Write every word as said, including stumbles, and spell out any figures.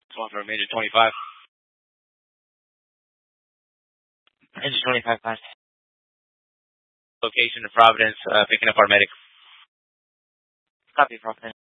One for Major twenty-five. Major twenty-five, five. Location of Providence, uh, picking up our medic. Copy, Providence.